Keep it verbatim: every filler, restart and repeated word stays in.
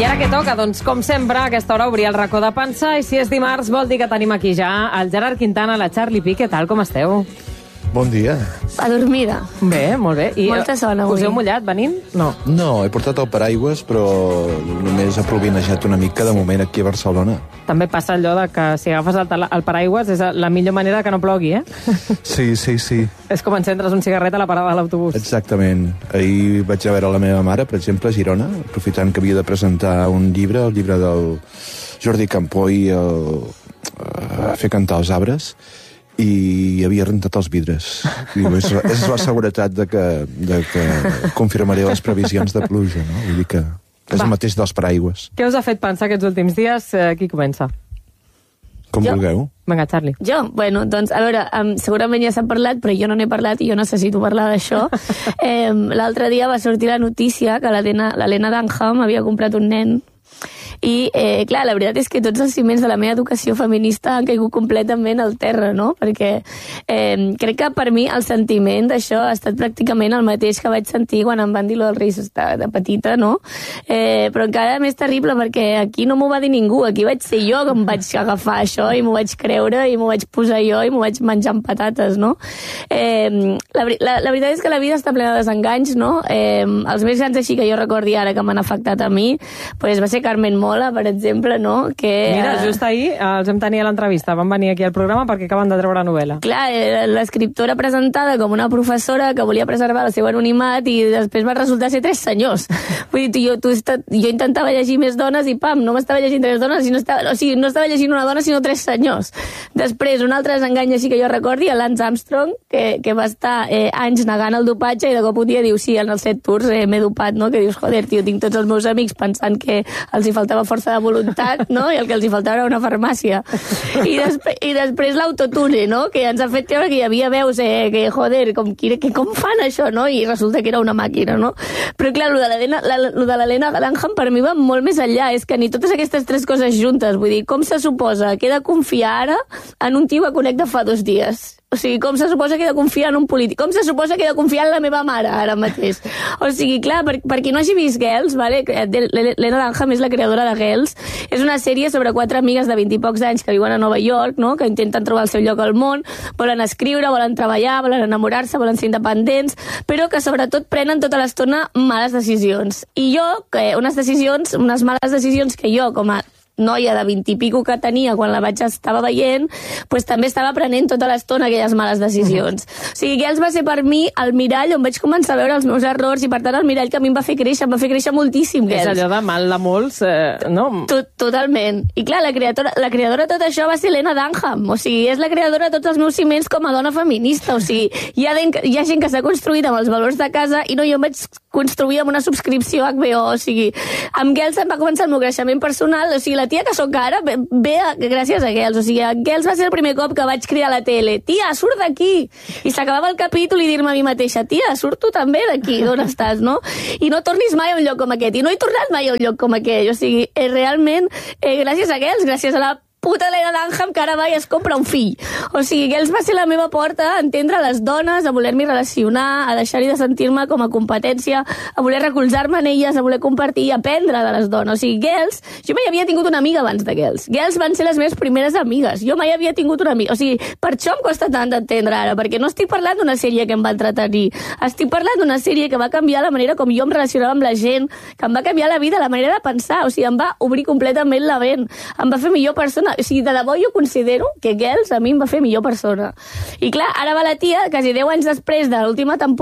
I ara què toca? Doncs, com sempre, a aquesta hora obrir el racó de pensar, i si és dimarts vol dir que tenim aquí ja el Gerard Quintana, la Charlie Pi. Què tal, com esteu? Bon dia. Adormida. Bé, molt bé. I molta son avui. Us heu mullat venint? No. No, he portat el paraigües, però només ha plovinejat una mica de moment aquí a Barcelona. També passa allò de que si agafes el, el paraigües és la millor manera que no plogui, eh? Sí, sí, sí. És com encendres un cigarret a la parada de l'autobús. Exactament. Ahir vaig a veure la meva mare, per exemple, a Girona, aprofitant que havia de presentar un llibre, el llibre del Jordi Campoy, el, a fer cantar els arbres, i havia rentat els vidres. I és, és la seguretat de que, de que confirmaré les previsions de pluja, no? Vull dir que és Va. el mateix dels paraigües. Què us ha fet pensar aquests últims dies? Eh, qui comença? Com Jo? vulgueu. Vinga, Charlie. Jo? Bueno, doncs, a veure, um, segurament ja s'ha parlat, però jo no n'he parlat i jo necessito parlar d'això. eh, L'altre dia va sortir la notícia que l'Helena Dunham havia comprat un nen. I, eh, clar, la veritat és que tots els ciments de la meva educació feminista han caigut completament al terra, no? Perquè eh, crec que per mi el sentiment d'això ha estat pràcticament el mateix que vaig sentir quan em van dir lo del risc de, de petita, no? Eh, però encara més terrible perquè aquí no m'ho va dir ningú, aquí vaig ser jo que em vaig agafar això i m'ho vaig creure i m'ho vaig posar jo i m'ho vaig menjar amb patates, no? Eh, la, la, la veritat és que la vida està plena de desenganys, no? Eh, els més grans així que jo recordi ara que m'han afectat a mi, pues va ser Carmen Mola, per exemple, no? Que, Mira, just ahir els vam tenir a l'entrevista, van venir aquí al programa perquè acaben de treure novel·la. Clar, l'escriptora presentada com una professora que volia preservar el seu anonimat i després va resultar ser tres senyors. Vull dir, jo, tu, jo intentava llegir més dones i pam, no m'estava llegint tres dones, sinó estava, o sigui, no estava llegint una dona sinó tres senyors. Després, un altre desengany així que jo recordi, el Lance Armstrong, que, que va estar eh, anys negant el dopatge i de cop un dia diu, sí, en els set tours eh, m'he dopat, no? Que dius, joder, tio, tinc tots els meus amics pensant que els hi faltava força de voluntat, no? I el que els hi faltava era una farmàcia. I, desp i després l'autotune, no? Que ens ha fet creure que hi havia veus eh, que, joder, com, que, com fan això, no? I resulta que era una màquina, no? Però clar, lo de l'Helena Dunham per mi va molt més enllà. És que ni totes aquestes tres coses juntes, vull dir, com se suposa que he de confiar ara en un tio que conec de fa dos dies? O sigui, com se suposa que he de confiar en un polític? Com se suposa que he de confiar en la meva mare ara mateix? O sigui, clar, per, per qui no hagi vist Girls, vale? l'Helena Dunham és la creadora de Girls, és una sèrie sobre quatre amigues de vint i pocs anys que viuen a Nova York, no? Que intenten trobar el seu lloc al món, volen escriure, volen treballar, volen enamorar-se, volen ser independents, però que sobretot prenen tota l'estona males decisions. I jo, que unes decisions, unes males decisions que jo, com a noia de vint i pico que tenia quan la vaig estava veient, pues també estava prenent tota l'estona aquelles males decisions. Mm-hmm. O sigui, Girls va ser per mi el mirall on vaig començar a veure els meus errors i per tant el mirall que a mi em va fer créixer, em va fer créixer moltíssim, Girls. És allò de mal de molts, eh, no? Tot, totalment. I clar, la creadora, la creadora de tot això va ser Helena Dunham. O sigui, és la creadora de tots els meus ciments com a dona feminista. O sigui, hi ha, hi ha gent que s'ha construït amb els valors de casa i no, jo em vaig construir amb una subscripció a H B O. O sigui, amb Girls em va començar el meu creixement personal. O sigui, la tia que sóc ara ve, ve a, gràcies a Girls. O sigui, Girls va ser el primer cop que vaig cridar a la tele, tia, surt d'aquí! I s'acabava el capítol i dir-me a mi mateixa, tia, surto també d'aquí, d'on estàs, no? I no tornis mai a un lloc com aquest. I no he tornat mai a un lloc com aquell. O sigui, eh, realment, eh, gràcies a Girls, gràcies a la puta Helena Dunham que ara va i es compra un fill. O sigui, Girls va ser la meva porta a entendre les dones, a voler-m'hi relacionar, a deixar-hi de sentir-me com a competència, a voler recolzar-me en elles, a voler compartir i aprendre de les dones. O sigui, Girls, jo mai havia tingut una amiga abans de Girls. Girls van ser les meves primeres amigues. Jo mai havia tingut una amiga. O sigui, per això em costa tant d'entendre ara, perquè no estic parlant d'una sèrie que em va entretenir. Estic parlant d'una sèrie que va canviar la manera com jo em relacionava amb la gent, que em va canviar la vida, la manera de pensar. O sigui, em va obrir completament la ment. Em va fer millor persona. O sigui, de debò jo considero que Girls a mi em va fer millor persona. I clar, ara va la tia, quasi deu anys després de l'última temporada,